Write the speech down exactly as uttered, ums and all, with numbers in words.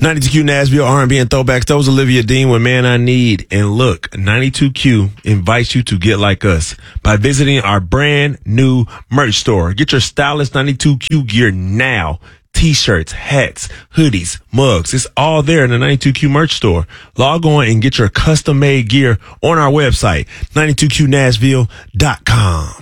ninety-two Q Nashville R and B and Throwbacks. That was Olivia Dean with Man I Need. And look, ninety-two Q invites you to get like us by visiting our brand new merch store. Get your stylish ninety-two Q gear now. T-shirts, hats, hoodies, mugs. It's all there in the ninety-two Q merch store. Log on and get your custom-made gear on our website, ninety-two Q Nashville dot com.